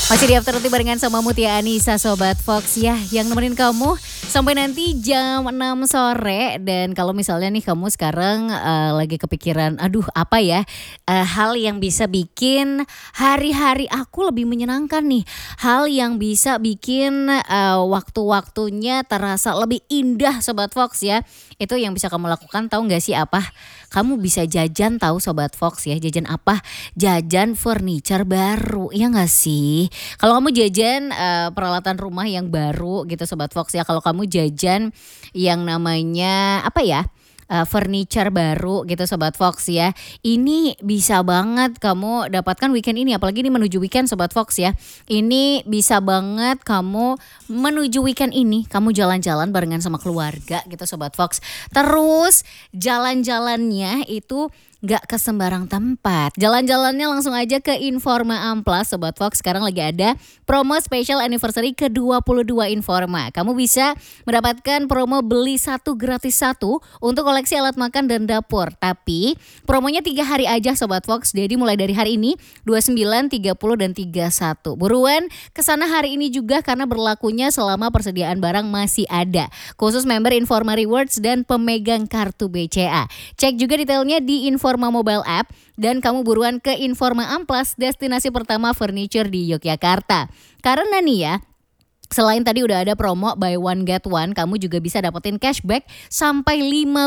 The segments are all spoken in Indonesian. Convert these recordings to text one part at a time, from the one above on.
Masih di After Tea barengan sama Mutia Anissa Sobat Fox ya, yang nemenin kamu sampai nanti jam 6 sore. Dan kalau misalnya nih kamu sekarang lagi kepikiran, aduh apa ya hal yang bisa bikin hari-hari aku lebih menyenangkan nih. Hal yang bisa bikin waktu-waktunya terasa lebih indah Sobat Fox ya. Itu yang bisa kamu lakukan, tahu nggak sih apa? Kamu bisa jajan tahu Sobat Fox ya, jajan apa? Jajan furniture baru, ya nggak sih? Kalau kamu jajan peralatan rumah yang baru gitu Sobat Fox ya, kalau kamu jajan yang namanya apa ya, furniture baru gitu Sobat Fox ya, ini bisa banget kamu dapatkan weekend ini, apalagi ini menuju weekend Sobat Fox ya. Ini bisa banget kamu menuju weekend ini, kamu jalan-jalan barengan sama keluarga gitu Sobat Fox. Terus jalan-jalannya itu nggak ke sembarang tempat. Jalan-jalannya langsung aja ke Informa Amplas Sobat Fox. Sekarang lagi ada promo special anniversary ke-22 Informa. Kamu bisa mendapatkan promo beli satu gratis satu untuk koleksi alat makan dan dapur. Tapi promonya 3 hari aja Sobat Fox. Jadi mulai dari hari ini 29, 30 dan 31. Buruan kesana hari ini juga karena berlakunya selama persediaan barang masih ada. Khusus member Informa Rewards dan pemegang kartu BCA. Cek juga detailnya di Informa Mobile App dan kamu buruan ke Informa Amplas, destinasi pertama furniture di Yogyakarta. Karena nih ya, selain tadi udah ada promo buy one get one, kamu juga bisa dapetin cashback sampai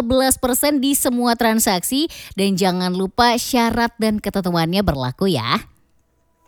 15% di semua transaksi. Dan jangan lupa syarat dan ketentuannya berlaku ya.